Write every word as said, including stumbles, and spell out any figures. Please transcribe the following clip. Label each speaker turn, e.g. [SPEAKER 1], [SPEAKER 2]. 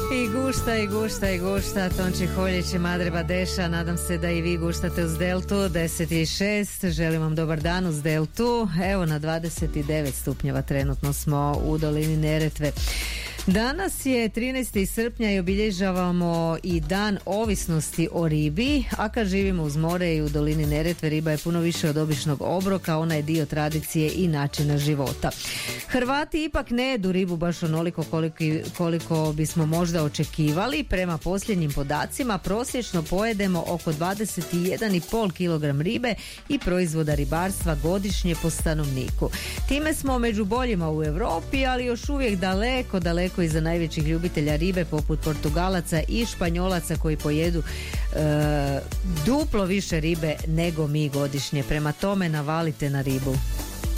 [SPEAKER 1] I gušta, i gušta, i gušta, Tonči Holjić i Madreba Deša. Nadam se da i vi guštate uz Deltu. Deset i šest, želim vam dobar dan uz Deltu. Evo, na dvadeset devet stupnjeva trenutno smo u dolini Neretve. Danas je trinaesti srpnja i obilježavamo i dan ovisnosti o ribi, a kad živimo uz more i u dolini Neretve, riba je puno više od običnog obroka, ona je dio tradicije i načina života. Hrvati ipak ne jedu ribu baš onoliko koliko, koliko bismo možda očekivali. Prema posljednjim podacima prosječno pojedemo oko dvadeset jedan i pol kilogram ribe i proizvoda ribarstva godišnje po stanovniku. Time smo među boljima u Europi, ali još uvijek daleko, daleko iza najvećih ljubitelja ribe poput Portugalaca i Španjolaca koji pojedu e, duplo više ribe nego mi godišnje. Prema tome, navalite na ribu.